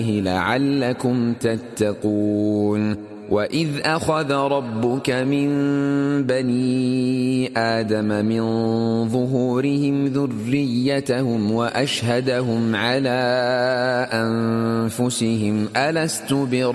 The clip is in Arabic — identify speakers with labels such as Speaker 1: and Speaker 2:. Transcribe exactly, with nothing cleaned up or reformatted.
Speaker 1: لعلكم تتقون. وإذ أخذ ربك من بني آدم من ظهورهم ذريتهم وأشهدهم على أنفسهم ألست بربكم